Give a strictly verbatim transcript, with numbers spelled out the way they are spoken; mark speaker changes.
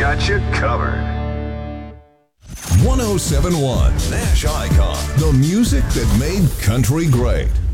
Speaker 1: got you covered.
Speaker 2: one oh seven point one Nash Icon, the music that made country great.